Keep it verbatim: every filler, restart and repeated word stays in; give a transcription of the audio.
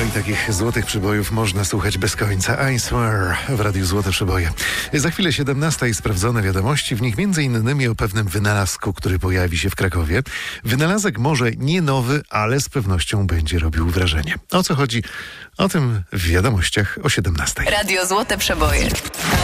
i takich złotych przybojów można słuchać bez końca. I swear w Radiu Złote Przeboje. Za chwilę siedemnasta i sprawdzone wiadomości, w nich między innymi o pewnym wynalazku, który pojawi się w Krakowie. Wynalazek może nie nowy, ale z pewnością będzie robił wrażenie. O co chodzi? O tym w wiadomościach o siedemnastej. Radio Złote Przeboje.